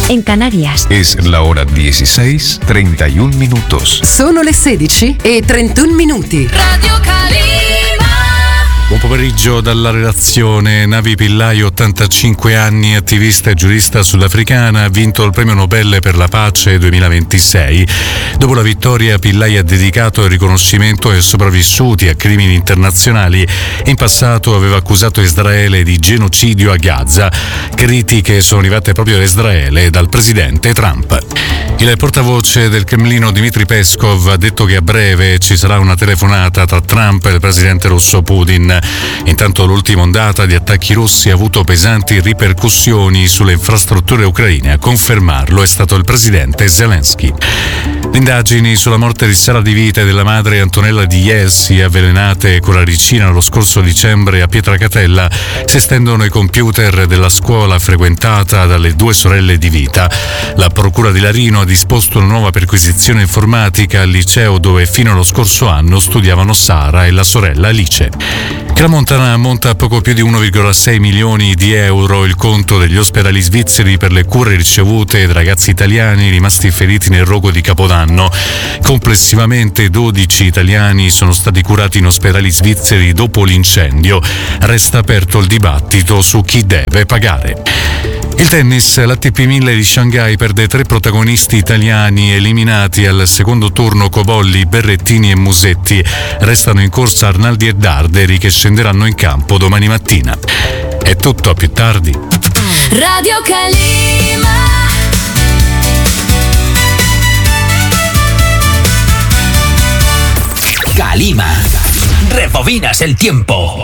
en Canarias. Es la hora 16:31 minutos. Sono le 16:31 minuti. Radio Calima. Buon pomeriggio dalla redazione. Navi Pillai, 85 anni, attivista e giurista sudafricana, ha vinto il premio Nobel per la pace 2026. Dopo la vittoria, Pillai ha dedicato il riconoscimento ai sopravvissuti a crimini internazionali. In passato aveva accusato Israele di genocidio a Gaza. Critiche sono arrivate proprio da Israele e dal presidente Trump. Il portavoce del Cremlino Dmitry Peskov ha detto che a breve ci sarà una telefonata tra Trump e il presidente russo Putin. Intanto l'ultima ondata di attacchi russi ha avuto pesanti ripercussioni sulle infrastrutture ucraine. A confermarlo è stato il presidente Zelensky. Le indagini sulla morte di Sara Di Vita e della madre Antonella Di Iesi, avvelenate con la ricina lo scorso dicembre a Pietracatella, si estendono ai computer della scuola frequentata dalle due sorelle Di Vita. La procura di Larino ha disposto una nuova perquisizione informatica al liceo dove fino allo scorso anno studiavano Sara e la sorella Alice. Tramontana ammonta a poco più di 1,6 milioni di euro il conto degli ospedali svizzeri per le cure ricevute da ragazzi italiani rimasti feriti nel rogo di Capodanno. Complessivamente 12 italiani sono stati curati in ospedali svizzeri dopo l'incendio. Resta aperto il dibattito su chi deve pagare. Il tennis, l'ATP 1000 di Shanghai perde 3 protagonisti italiani eliminati al secondo turno: Cobolli, Berrettini e Musetti. Restano in corsa Arnaldi e Darderi che scenderanno in campo domani mattina. È tutto, a più tardi. Radio Calima. Calima. Rebobinas el tiempo.